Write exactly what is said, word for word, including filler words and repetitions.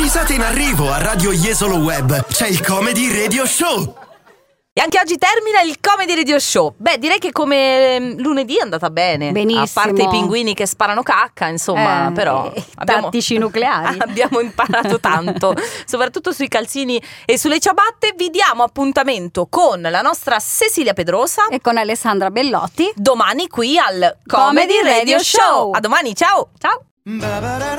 risate in arrivo a Radio Jesolo Web. C'è il Comedy Radio Show. E anche oggi termina il Comedy Radio Show. Beh, direi che come lunedì è andata bene. Benissimo. A parte i pinguini che sparano cacca, insomma, eh, però abbiamo, tattici nucleari. Abbiamo imparato tanto, soprattutto sui calzini e sulle ciabatte. Vi diamo appuntamento con la nostra Cecilia Pedrosa e con Alessandra Bellotti domani qui al Comedy Radio Show. A domani, ciao. Ciao.